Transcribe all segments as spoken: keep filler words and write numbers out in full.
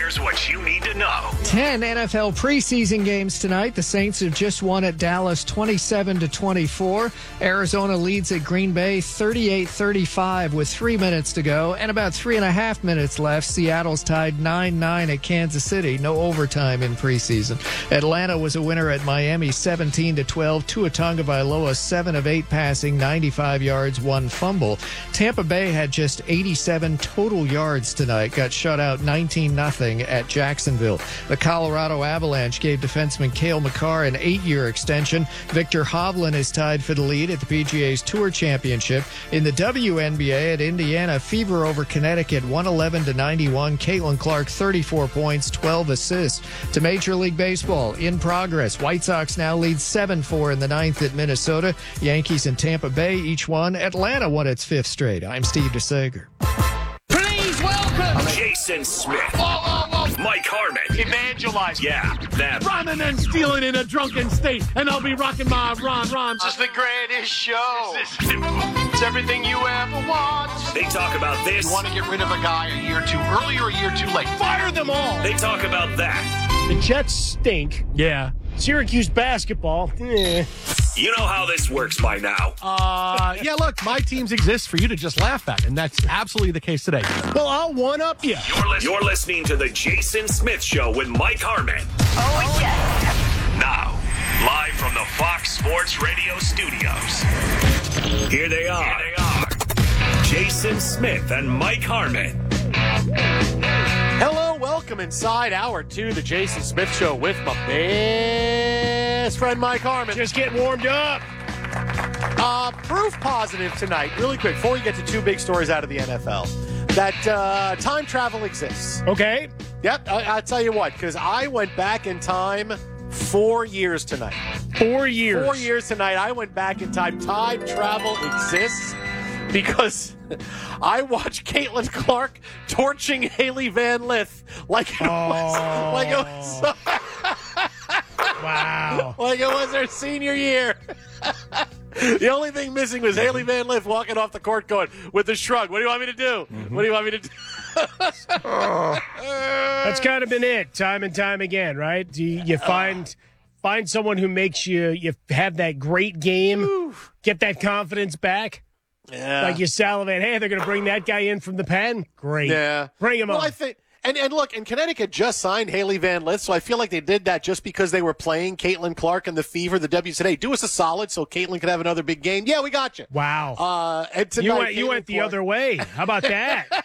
Here's what you need to know. ten N F L preseason games tonight. The Saints have just won at Dallas twenty-seven to twenty-four. Arizona leads at Green Bay thirty-eight thirty-five with three minutes to go and about three and a half minutes left. Seattle's tied nine nine at Kansas City. No overtime in preseason. Atlanta was a winner at Miami seventeen to twelve. Tua Tagovailoa seven of eight passing, ninety-five yards, one fumble. Tampa Bay had just eighty-seven total yards tonight. Got shut out nineteen nothing at Jacksonville. The Colorado Avalanche gave defenseman Cale Makar an eight-year extension. Victor Hovland is tied for the lead at the P G A's Tour Championship. In the W N B A at Indiana, Fever over Connecticut one eleven to ninety-one. Caitlin Clark thirty-four points, twelve assists. To Major League Baseball, in progress. White Sox now lead seven four in the ninth at Minnesota. Yankees and Tampa Bay each won. Atlanta won its fifth straight. I'm Steve DeSager. Please welcome Jason Smith. Oh, oh, oh. Mike Harmon. Evangelize. Yeah, them. Rhyming and stealing in a drunken state, and I'll be rocking my rhyme rhymes. This is the greatest show. It's everything you ever want. They talk about this. You want to get rid of a guy a year too early or a year too late? Fire them all. They talk about that. The Jets stink. Yeah. Syracuse basketball. Eh. You know how this works by now. Uh, yeah, look, my teams exist for you to just laugh at, and that's absolutely the case today. Well, I'll one-up you. You're, li- you're listening to The Jason Smith Show with Mike Harmon. Oh, yes. Now, live from the Fox Sports Radio studios. Here they are. Here they are. Jason Smith and Mike Harmon. Hello, welcome inside hour two, The Jason Smith Show with my best friend Mike Harmon. Just getting warmed up. Uh, proof positive tonight, really quick, before we get to two big stories out of the N F L, that uh, time travel exists. Okay. Yep, I- I'll tell you what, because I went back in time four years tonight. Four years. Four years tonight, I went back in time. Time travel exists because I watched Caitlin Clark torching Haley Van Lith like it was, Oh. like it was, Wow. like it was her senior year. The only thing missing was Haley Van Lith walking off the court going with a shrug. What do you want me to do? Mm-hmm. What do you want me to do? That's kind of been it, time and time again, right? You, you find find someone who makes you you have that great game, get that confidence back. Yeah. Like you salivate, hey, they're going to bring that guy in from the pen? Great. Yeah. Bring him well, on. I think, and, and look, and Connecticut just signed Haley Van Lith, so I feel like they did that just because they were playing Caitlin Clark and the Fever. The W said, hey, do us a solid so Caitlin could have another big game. Yeah, we got you. Wow. Uh, and tonight, you went, you Caitlin went the Clark, other way. How about that?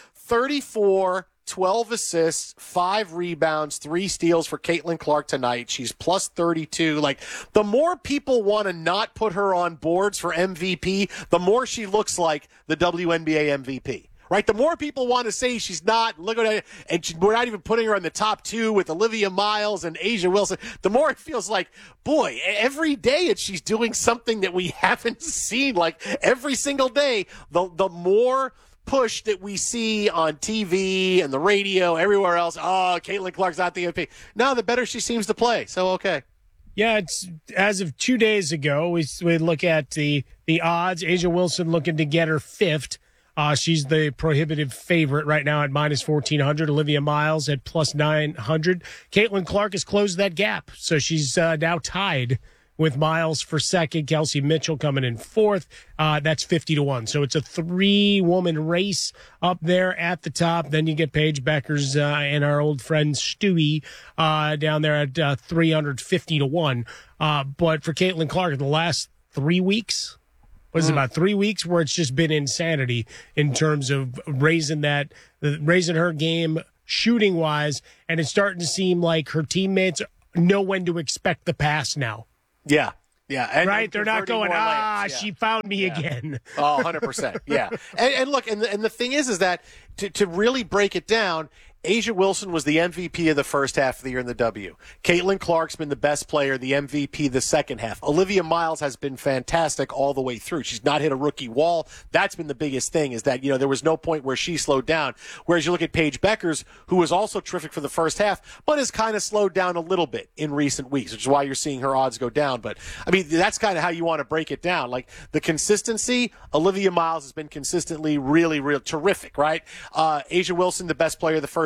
thirty-four, twelve assists, five rebounds, three steals for Caitlin Clark tonight. She's plus thirty-two. Like, the more people want to not put her on boards for M V P, the more she looks like the W N B A M V P. Right? The more people want to say she's not, look at her, and she, we're not even putting her in the top two with Olivia Miles and Asia Wilson, the more it feels like, boy, every day it, she's doing something that we haven't seen. Like, every single day, the the more push that we see on T V and the radio, everywhere else, oh, Caitlin Clark's not the M V P. No, the better she seems to play. So, okay. Yeah, it's as of two days ago, we, we look at the, the odds. Asia Wilson looking to get her fifth. Uh, she's the prohibitive favorite right now at minus fourteen hundred. Olivia Miles at plus nine hundred. Caitlin Clark has closed that gap, so she's uh, now tied with Miles for second. Kelsey Mitchell coming in fourth. Uh, that's fifty to one. So it's a three-woman race up there at the top. Then you get Paige Beckers uh, and our old friend Stewie uh, down there at uh, three hundred fifty to one. Uh, but for Caitlin Clark, in the last three weeks, what is it, about three weeks where it's just been insanity in terms of raising that, raising her game shooting wise, and it's starting to seem like her teammates know when to expect the pass now. Yeah. Yeah. And, right? and They're not going, ah, layups. Yeah. she found me Yeah. again. Oh, one hundred percent. Yeah. And, and look, and the, and the thing is, is that to, to really break it down, Asia Wilson was the M V P of the first half of the year in the W. Caitlin Clark's been the best player, the M V P the second half. Olivia Miles has been fantastic all the way through. She's not hit a rookie wall. That's been the biggest thing, is that, you know, there was no point where she slowed down. Whereas you look at Paige Beckers, who was also terrific for the first half, but has kind of slowed down a little bit in recent weeks, which is why you're seeing her odds go down. But, I mean, that's kind of how you want to break it down. Like, the consistency, Olivia Miles has been consistently really, real terrific, right? Uh, Asia Wilson, the best player of the first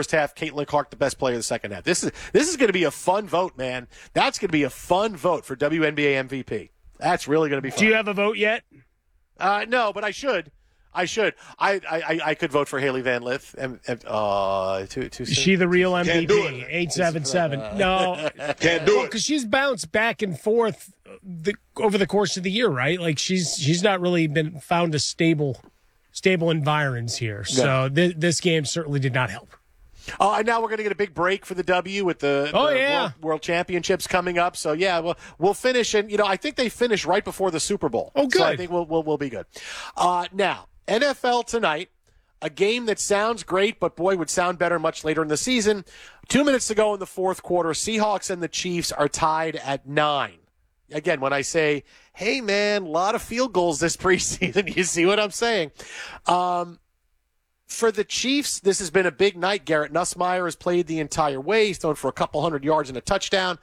first half, Caitlin Clark the best player of the second half. This is this is going to be a fun vote, man. That's going to be a fun vote for W N B A M V P. That's really going to be fun. Do you have a vote yet? Uh, no, but I should. I should. I I, I could vote for Haley Van Lith. And, and, uh, too, too Is she the real M V P? it. eight seven seven. No. Can't do Well, it. because she's bounced back and forth the, over the course of the year, right? Like she's she's not really been found a stable stable environs here. So th- this game certainly did not help. Oh, and now we're going to get a big break for the W with the, Oh, the yeah. World, World Championships coming up. So yeah, we'll we'll finish, and you know I think they finish right before the Super Bowl. Oh, good. So I think we'll we'll, we'll be good. Uh, now N F L tonight, a game that sounds great, but boy would sound better much later in the season. Two minutes to go in the fourth quarter, Seahawks and the Chiefs are tied at nine. Again, when I say, hey man, a lot of field goals this preseason, you see what I'm saying? Um, For the Chiefs, this has been a big night. Garrett Nussmeier has played the entire way. He's thrown for a couple hundred yards and a touchdown.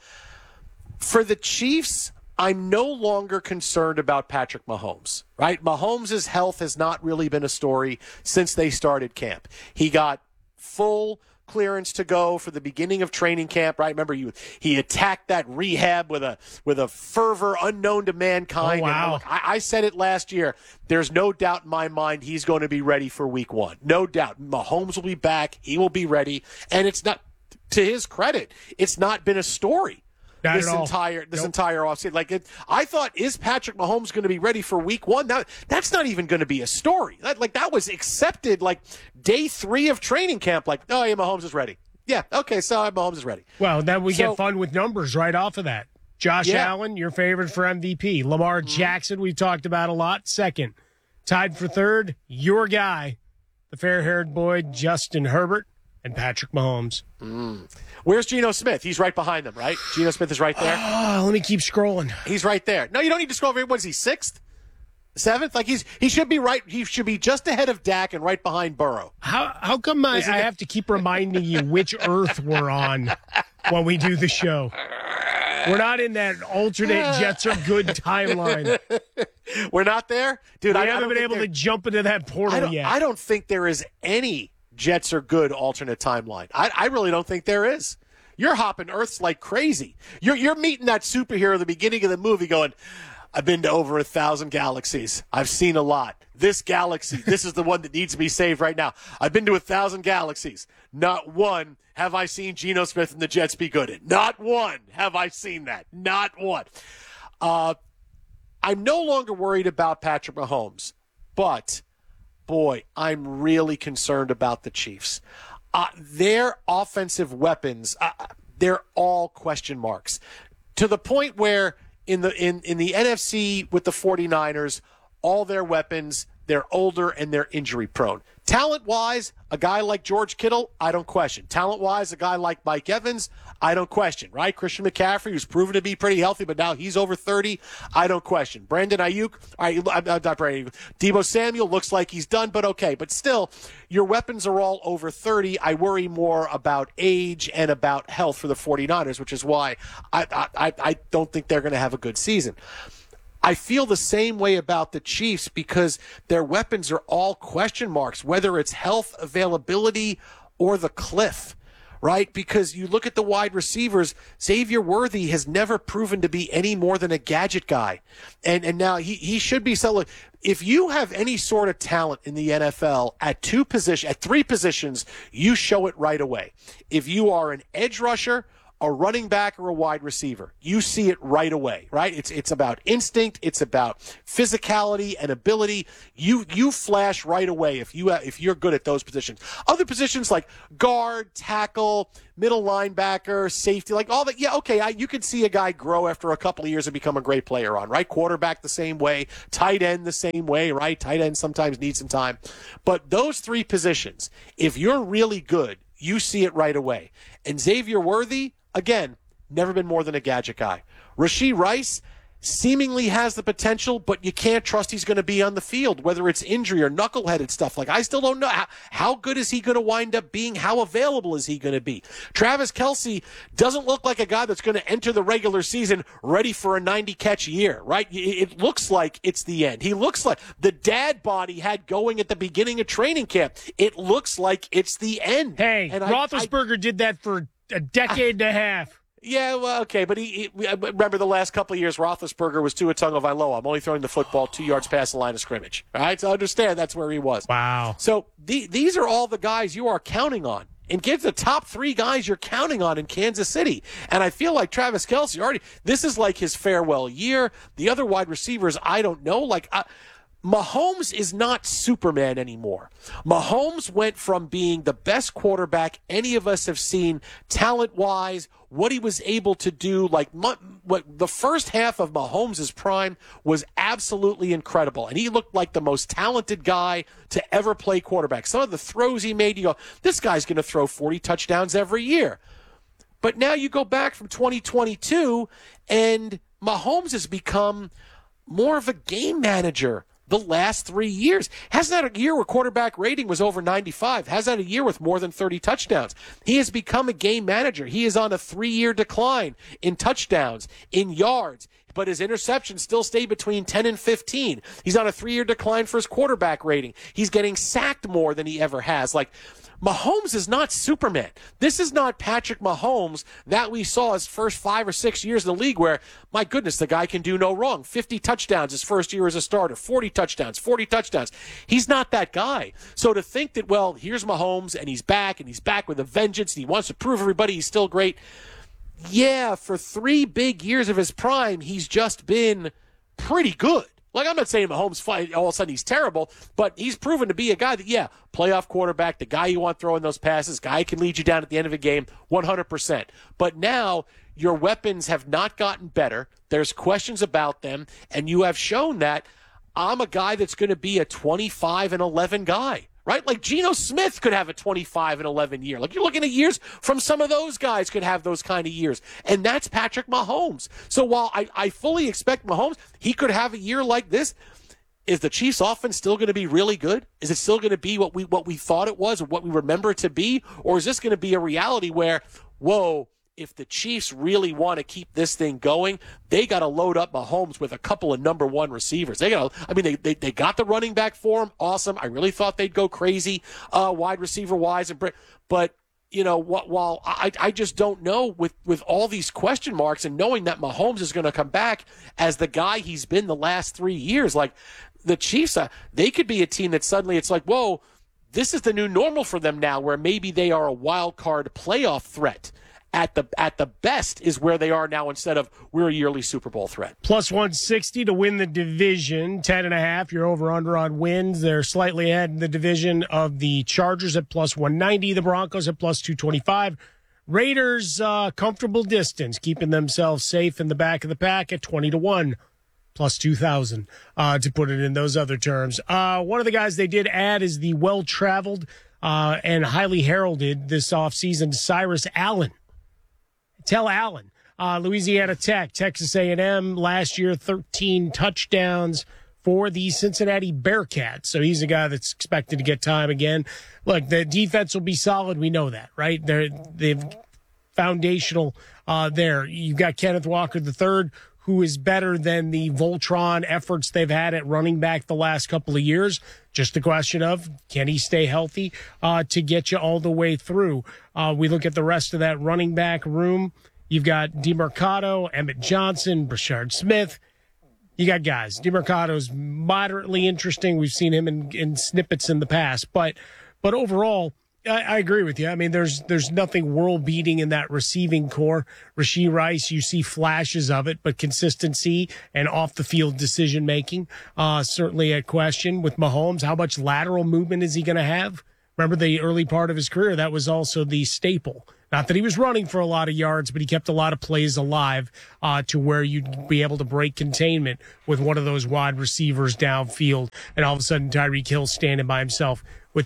For the Chiefs, I'm no longer concerned about Patrick Mahomes, right? Mahomes' health has not really been a story since they started camp. He got full clearance to go for the beginning of training camp, right? Remember, you he attacked that rehab with a with a fervor unknown to mankind. Oh, wow. And look, I, I said it last year. There's no doubt in my mind he's going to be ready for week one. No doubt. Mahomes will be back. He will be ready. And it's not, to his credit, it's not been a story. Not this at all. entire this Nope. entire offseason. Like it, I thought, is Patrick Mahomes going to be ready for week one? Now, that's not even going to be a story. That, like that was accepted like day three of training camp. Like, oh yeah, Mahomes is ready. Yeah, okay, so Mahomes is ready. Well, then we So- get fun with numbers right off of that. Josh Yeah. Allen, your favorite for M V P. Lamar Jackson, we've talked about a lot. Second. Tied for third, your guy, the fair-haired boy, Justin Herbert, and Patrick Mahomes. Where's Geno Smith? He's right behind them, right? Geno Smith is right there. Oh, let me keep scrolling. He's right there. No, you don't need to scroll over. What is he, sixth? Seventh? Like he's he should be right. He should be just ahead of Dak and right behind Burrow. How how come I, Isn't I it- have to keep reminding you which Earth we're on when we do the show? We're not in that alternate Jets are good timeline. We're not there, dude. We I, I haven't don't been think able there- to jump into that portal I don't, yet. I don't think there is any Jets are good alternate timeline. I, I really don't think there is. You're hopping Earths like crazy. You're you're meeting that superhero at the beginning of the movie going, I've been to over a thousand galaxies. I've seen a lot. This galaxy, this is the one that needs to be saved right now. I've been to a thousand galaxies. Not one have I seen Geno Smith and the Jets be good at. Not one have I seen that. Not one. Uh, I'm no longer worried about Patrick Mahomes, but boy, I'm really concerned about the Chiefs. Uh, their offensive weapons, uh, they're all question marks to the point where in the in, in the N F C with the 49ers, all their weapons, they're older and they're injury prone. Talent-wise, a guy like George Kittle, I don't question. Talent-wise, a guy like Mike Evans, I don't question, right? Christian McCaffrey, who's proven to be pretty healthy, but now he's over thirty, I don't question. Brandon Ayuk, all right, I'm, I'm not Brandon Ayuk. Debo Samuel looks like he's done, but okay. But still, your weapons are all over thirty. I worry more about age and about health for the 49ers, which is why I, I, I don't think they're going to have a good season. I feel the same way about the Chiefs because their weapons are all question marks, whether it's health, availability, or the cliff, right? Because you look at the wide receivers, Xavier Worthy has never proven to be any more than a gadget guy. And and now he, he should be selling. If you have any sort of talent in the N F L at two position, at three positions, you show it right away. If you are an edge rusher, a running back, or a wide receiver, you see it right away, right? It's it's about instinct, it's about physicality and ability. You you flash right away if you if you're good at those positions. Other positions like guard, tackle, middle linebacker, safety, like all that. Yeah, okay, I, you could see a guy grow after a couple of years and become a great player on, right? Quarterback the same way, tight end the same way, right? Tight end sometimes needs some time, but those three positions, if you're really good, you see it right away. And Xavier Worthy, again, never been more than a gadget guy. Rashee Rice seemingly has the potential, but you can't trust he's going to be on the field, whether it's injury or knuckleheaded stuff. Like, I still don't know. How, how good is he going to wind up being? How available is he going to be? Travis Kelce doesn't look like a guy that's going to enter the regular season ready for a ninety-catch year, right? It looks like it's the end. He looks like the dad bod he had going at the beginning of training camp. It looks like it's the end. Hey, and Roethlisberger I, I, did that for a decade I, and a half. Yeah, well, okay, but he, he remember the last couple of years, Roethlisberger was Tua Tagovailoa. I'm only throwing the football two yards past the line of scrimmage. All right, so I understand that's where he was. Wow. So the, these are all the guys you are counting on. And get the top three guys you're counting on in Kansas City. And I feel like Travis Kelce already, this is like his farewell year. The other wide receivers, I don't know. Like, I, Mahomes is not Superman anymore. Mahomes went from being the best quarterback any of us have seen talent-wise, what he was able to do. Like, what the first half of Mahomes' prime was absolutely incredible. And he looked like the most talented guy to ever play quarterback. Some of the throws he made, you go, this guy's going to throw forty touchdowns every year. But now you go back from twenty twenty-two, and Mahomes has become more of a game manager the last three years. Hasn't had a year where quarterback rating was over ninety-five. Hasn't had a year with more than thirty touchdowns. He has become a game manager. He is on a three-year decline in touchdowns, in yards, but his interceptions still stay between ten and fifteen. He's on a three-year decline for his quarterback rating. He's getting sacked more than he ever has. Like, Mahomes is not Superman. This is not Patrick Mahomes that we saw his first five or six years in the league where, my goodness, the guy can do no wrong. fifty touchdowns his first year as a starter, forty touchdowns, forty touchdowns. He's not that guy. So to think that, well, here's Mahomes and he's back and he's back with a vengeance and he wants to prove everybody he's still great. Yeah, for three big years of his prime, he's just been pretty good. Like, I'm not saying Mahomes fight, all of a sudden he's terrible, but he's proven to be a guy that, yeah, playoff quarterback, the guy you want throwing those passes, guy who can lead you down at the end of a game, one hundred percent. But now your weapons have not gotten better. There's questions about them, and you have shown that I'm a guy that's going to be a twenty-five and eleven guy. Right? Like, Geno Smith could have a twenty-five and eleven year. Like, you're looking at years from some of those guys could have those kind of years. And that's Patrick Mahomes. So while I, I fully expect Mahomes, he could have a year like this. Is the Chiefs' offense still going to be really good? Is it still going to be what we what we thought it was or what we remember it to be? Or is this going to be a reality where, whoa, if the Chiefs really want to keep this thing going, they got to load up Mahomes with a couple of number one receivers. They got, I mean, they, they they got the running back for him. Awesome. I really thought they'd go crazy, uh, wide receiver wise, and but you know, while I I just don't know with with all these question marks and knowing that Mahomes is going to come back as the guy he's been the last three years, like the Chiefs, uh, they could be a team that suddenly it's like, whoa, this is the new normal for them now, where maybe they are a wild card playoff threat. At the at the best is where they are now instead of we're a yearly Super Bowl threat. Plus one sixty to win the division, ten and a half. You're over under on wins. They're slightly ahead in the division of the Chargers at plus one ninety, the Broncos at plus two twenty-five. Raiders, uh, comfortable distance, keeping themselves safe in the back of the pack at twenty to one, plus two thousand, uh, to put it in those other terms. Uh, one of the guys they did add is the well-traveled uh, and highly heralded this offseason, Cyrus Allen. Tell Allen, uh, Louisiana Tech, Texas A and M last year, thirteen touchdowns for the Cincinnati Bearcats. So he's a guy that's expected to get time again. Look, the defense will be solid. We know that, right? They're they've foundational uh, there. You've got Kenneth Walker the third, who is better than the Voltron efforts they've had at running back the last couple of years. Just a question of, can he stay healthy uh, to get you all the way through? Uh, we look at the rest of that running back room. You've got DeMarcado, Emmett Johnson, Brashard Smith. You got guys. DeMarcado's moderately interesting. We've seen him in, in snippets in the past. But but overall, I, I agree with you. I mean, there's there's nothing world-beating in that receiving core. Rashee Rice, you see flashes of it, but consistency and off-the-field decision-making, uh, certainly a question with Mahomes. How much lateral movement is he going to have? Remember the early part of his career, that was also the staple. Not that he was running for a lot of yards, but he kept a lot of plays alive uh, to where you'd be able to break containment with one of those wide receivers downfield, and all of a sudden Tyreek Hill standing by himself, which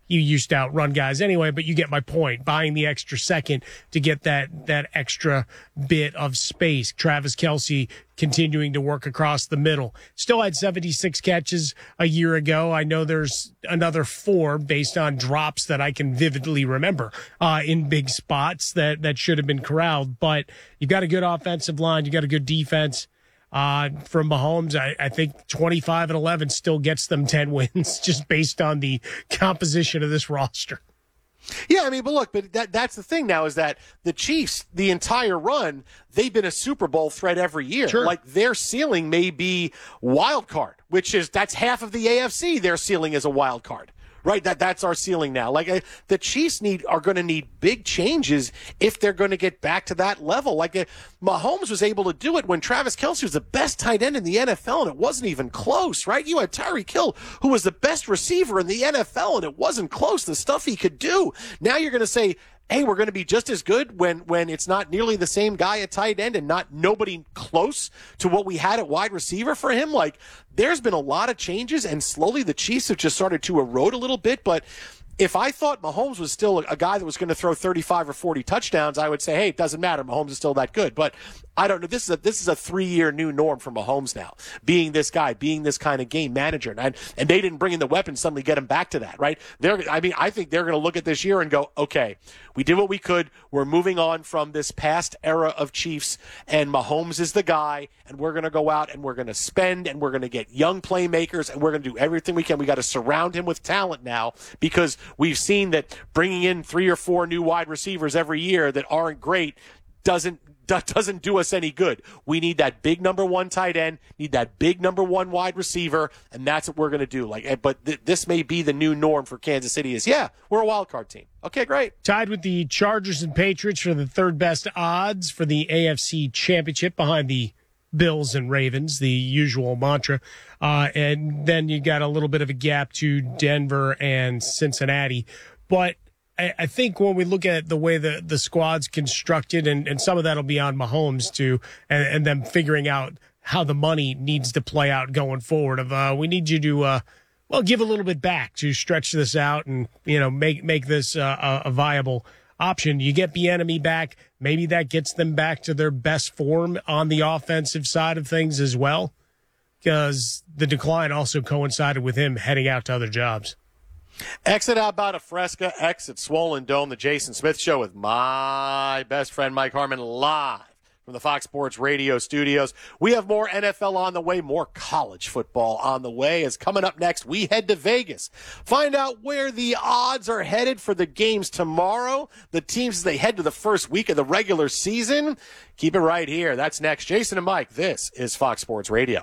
you used to outrun guys anyway, but you get my point. Buying the extra second to get that that extra bit of space. Travis Kelce continuing to work across the middle. Still had seventy-six catches a year ago. I know there's another four based on drops that I can vividly remember uh, in big spots that, that should have been corralled. But you've got a good offensive line. You got a good defense. Uh, from Mahomes, I, I think twenty-five and eleven still gets them ten wins just based on the composition of this roster. Yeah, I mean, but look, but that, that's the thing now is that the Chiefs, the entire run, they've been a Super Bowl threat every year. Sure. Like their ceiling may be wild card, which is that's half of the A F C. Their ceiling is a wild card. Right, that that's our ceiling now. Like uh, the Chiefs need are going to need big changes if they're going to get back to that level. Like uh, Mahomes was able to do it when Travis Kelce was the best tight end in the N F L, and it wasn't even close. Right, you had Tyreek Hill, who was the best receiver in the N F L, and it wasn't close. The stuff he could do. Now you're going to say, hey, we're going to be just as good when, when it's not nearly the same guy at tight end and not nobody close to what we had at wide receiver for him. Like, there's been a lot of changes, and slowly the Chiefs have just started to erode a little bit. But if I thought Mahomes was still a guy that was going to throw thirty-five or forty touchdowns, I would say, hey, it doesn't matter. Mahomes is still that good. But I don't know. This is a this is a three-year new norm for Mahomes now, being this guy, being this kind of game manager. And, and they didn't bring in the weapons suddenly get him back to that, right? They're, I mean, I think they're going to look at this year and go, okay, we did what we could. We're moving on from this past era of Chiefs, and Mahomes is the guy, and we're going to go out and we're going to spend, and we're going to get young playmakers, and we're going to do everything we can. We got to surround him with talent now, because we've seen that bringing in three or four new wide receivers every year that aren't great doesn't doesn't do us any good. We need that big number one tight end, need that big number one wide receiver, and that's what we're going to do. Like, but th- this may be the new norm for Kansas City. Is yeah, we're a wild card team. Okay, great. Tied with the Chargers and Patriots for the third best odds for the A F C Championship, behind the Bills and Ravens, the usual mantra. Uh, and then you got a little bit of a gap to Denver and Cincinnati. But I, I think when we look at the way the, the squad's constructed, and, and some of that will be on Mahomes too, and, and them figuring out how the money needs to play out going forward. Of uh, we need you to, uh, well, give a little bit back to stretch this out and, you know, make make this uh, a, a viable option. You get Bieniemy back, maybe that gets them back to their best form on the offensive side of things as well, because the decline also coincided with him heading out to other jobs. Exit out about a Fresca, exit Swollen Dome, the Jason Smith Show with my best friend Mike Harmon, live from the Fox Sports Radio studios. We have more N F L on the way, more college football on the way. As coming up next, we head to Vegas. Find out where the odds are headed for the games tomorrow, the teams as they head to the first week of the regular season. Keep it right here. That's next. Jason and Mike, this is Fox Sports Radio.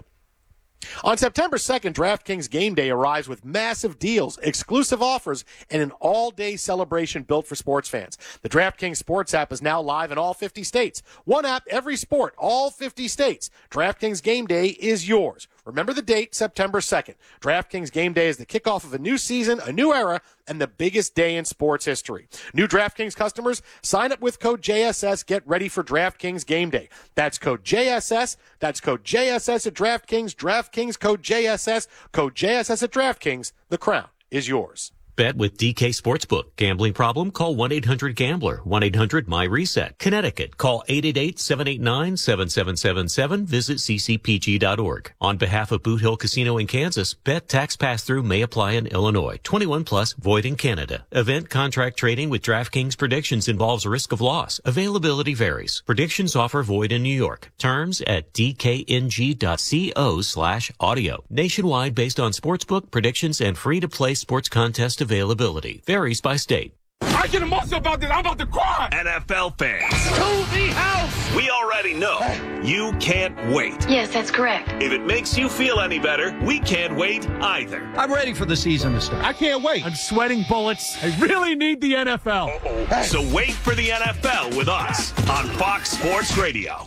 On September second, DraftKings Game Day arrives with massive deals, exclusive offers, and an all-day celebration built for sports fans. The DraftKings Sports app is now live in all fifty states. One app, every sport, all fifty states. DraftKings Game Day is yours. Remember the date, September second. DraftKings Game Day is the kickoff of a new season, a new era, and the biggest day in sports history. New DraftKings customers, sign up with code J S S. Get ready for DraftKings Game Day. That's code J S S. That's code J S S at DraftKings. DraftKings code J S S. Code J S S at DraftKings. The crown is yours. Bet with D K Sportsbook. Gambling problem? Call one eight hundred gambler. one eight hundred M Y reset. Connecticut. Call eight eight eight, seven eight nine, seven seven seven seven. Visit c c p g dot org. On behalf of Boot Hill Casino in Kansas, bet tax pass-through may apply in Illinois. twenty-one plus, void in Canada. Event contract trading with DraftKings Predictions involves risk of loss. Availability varies. Predictions offer void in New York. Terms at d k n g dot co slash audio. Nationwide based on sportsbook, predictions, and free-to-play sports contest availability. Varies by state. I get emotional about this. I'm about to cry. N F L fans, To the house. we already know you can't wait. Yes, that's correct. If it makes you feel any better, we can't wait either. I'm ready for the season to start. I can't wait. I'm sweating bullets. I really need the N F L. So wait for the N F L with us on Fox Sports Radio.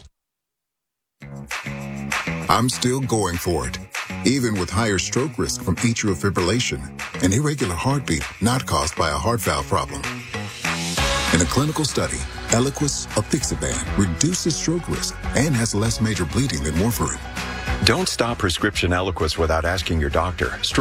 I'm still going for it, even with higher stroke risk from atrial fibrillation, an irregular heartbeat not caused by a heart valve problem. In a clinical study, Eliquis apixaban reduces stroke risk and has less major bleeding than warfarin. Don't stop prescription Eliquis without asking your doctor.